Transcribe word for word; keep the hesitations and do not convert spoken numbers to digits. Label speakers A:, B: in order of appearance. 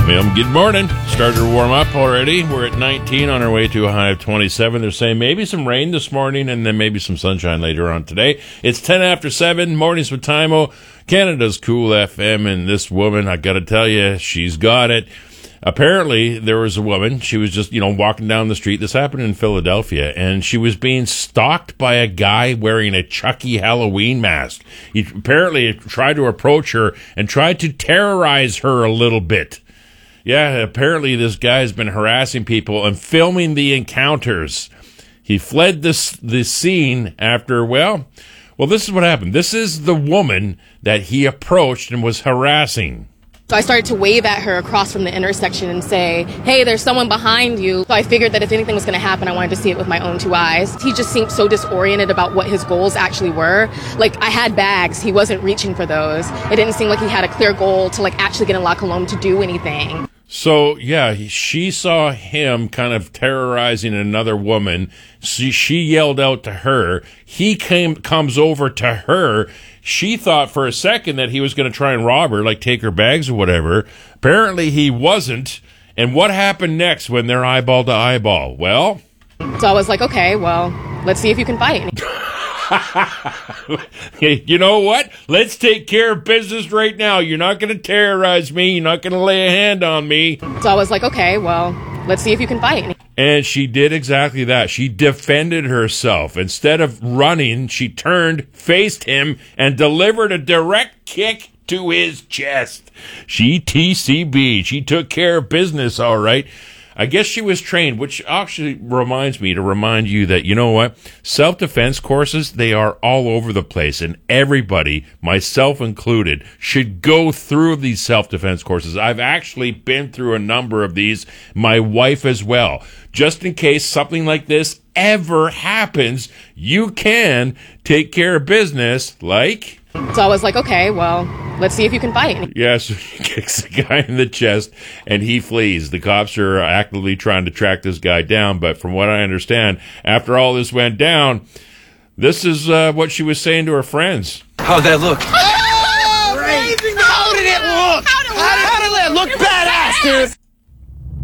A: Well, good morning. Started to warm up already. We're at nineteen on our way to a high of twenty-seven. They're saying maybe some rain this morning and then maybe some sunshine later on today. It's ten after seven, mornings with Timo, Canada's Cool F M, and this woman, I gotta tell you, she's got it. Apparently, there was a woman, she was just, you know, walking down the street. This happened in Philadelphia, and she was being stalked by a guy wearing a Chucky Halloween mask. He apparently tried to approach her and tried to terrorize her a little bit. Yeah, apparently this guy's been harassing people and filming the encounters. He fled this the scene after, well, well, this is what happened. This is the woman that he approached and was harassing.
B: So I started to wave at her across from the intersection and say, hey, there's someone behind you. So I figured that if anything was going to happen, I wanted to see it with my own two eyes. He just seemed so disoriented about what his goals actually were. Like, I had bags. He wasn't reaching for those. It didn't seem like he had a clear goal to, like, actually get in La Colombe to do anything.
A: So, yeah, she saw him kind of terrorizing another woman. She, she yelled out to her. He came comes over to her. She thought for a second that he was going to try and rob her, like take her bags or whatever. Apparently he wasn't. And what happened next when they're eyeball to eyeball? Well...
B: So I was like, okay, well, let's see if you can fight.
A: You know what? Let's take care of business right now. You're not going to terrorize me. You're not going to lay a hand on me.
B: So I was like, okay, well, let's see if you can fight.
A: And she did exactly that. She defended herself. Instead of running, she turned, faced him, and delivered a direct kick to his chest. She T C B. She took care of business, all right. I guess she was trained, which actually reminds me to remind you that, you know what? Self-defense courses, they are all over the place, and everybody, myself included, should go through these self-defense courses. I've actually been through a number of these, my wife as well. Just in case something like this ever happens, you can take care of business like...
B: So I was like, okay, well, let's see if you can fight.
A: Yeah, so he kicks the guy in the chest, and he flees. The cops are actively trying to track this guy down, but from what I understand, after all this went down, this is uh, what she was saying to her friends.
C: How'd that look?
D: Oh, amazing! How did it look? How did it look? How did it look? Badass, dude!